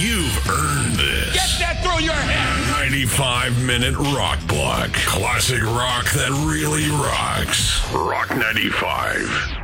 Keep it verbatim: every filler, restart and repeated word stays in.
You've earned this. Get that through your head. ninety-five minute rock block. Classic rock that really rocks. Rock ninety-five.